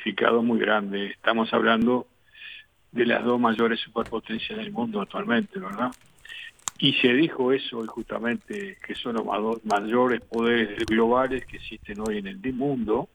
significado muy grande. Estamos hablando de las dos mayores superpotencias del mundo actualmente, ¿verdad? Y se dijo eso hoy justamente, que son los mayores poderes globales que existen hoy en el mundo,